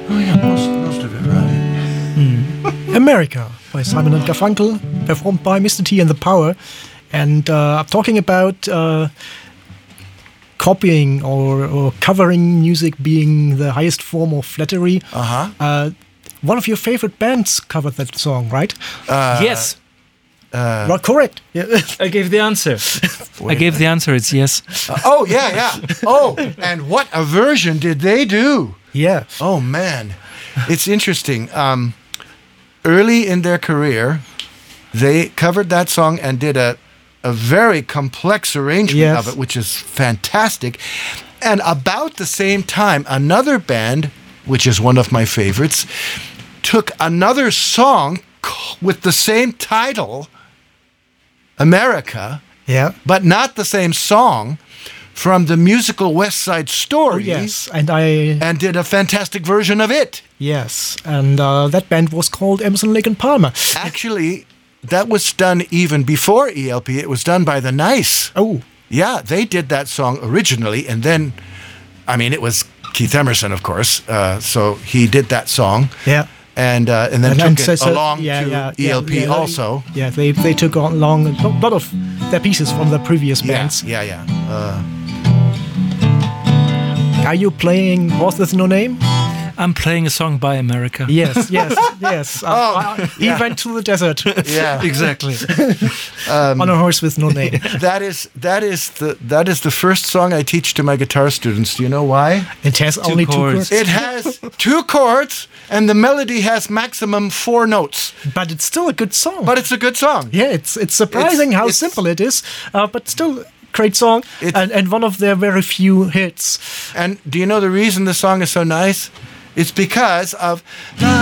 Oh yeah, most of it, right? America by Simon and Garfunkel, performed by Mr. T and the Power. And I'm talking about copying or covering music being the highest form of flattery. One of your favorite bands covered that song, right? Yes. Right, correct. Yeah. I gave the answer. It's yes. Oh, yeah. Oh, and what a version did they do? Yeah. Oh, man. It's interesting. Early in their career, they covered that song and did a very complex arrangement of it, which is fantastic. And about the same time, another band, which is one of my favorites, took another song with the same title, America, but not the same song, from the musical West Side Story. Oh, yes, and did a fantastic version of it. Yes, and that band was called Emerson, Lake and Palmer. Actually, that was done even before ELP. It was done by the Nice. Oh. Yeah, they did that song originally, and then, I mean, it was Keith Emerson, of course, so he did that song. Yeah. And then took it along to ELP also. Yeah, they took along a lot of their pieces from the previous bands. Yeah. Are you playing Horse with No Name? I'm playing a song by America. Yes. He went to the desert. Yeah, exactly. On a horse with no name. That is the first song I teach to my guitar students. Do you know why? It has only 2 chords. It has 2 chords, and the melody has maximum 4 notes. But it's still a good song. But it's a good song. Yeah, it's surprising how simple it is, but still great song, and one of their very few hits. And do you know the reason the song is so nice? It's because of